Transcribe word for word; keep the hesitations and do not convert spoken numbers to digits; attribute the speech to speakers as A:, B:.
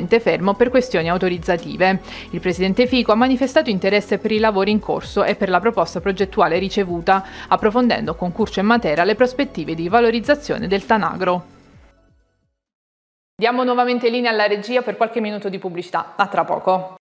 A: temporaneamente fermo per questioni autorizzative. Il presidente Fico ha manifestato interesse per i lavori in corso e per la proposta progettuale ricevuta, approfondendo con Curcio e Matera le prospettive di valorizzazione del Tanagro. Diamo nuovamente linea alla regia per qualche minuto di pubblicità. A tra poco.